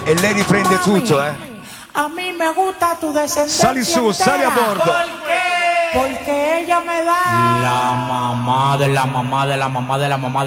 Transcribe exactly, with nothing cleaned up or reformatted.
E lei riprende tutto, eh. A mí me gusta tu descendencia. Sali su, sali a bordo. ¿Por qué? Porque ella me da La mamá de la mamá de la mamá de la mamá